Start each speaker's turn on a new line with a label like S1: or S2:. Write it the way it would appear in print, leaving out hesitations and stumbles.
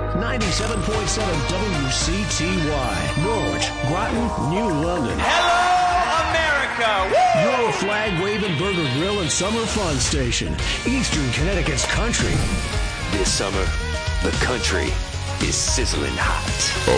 S1: 97.7 WCTY. Norwich, Groton, New London.
S2: Hello, America! Woo!
S1: Your flag-waving burger grill and summer fun station. Eastern Connecticut's country.
S3: This summer, the country is sizzling hot.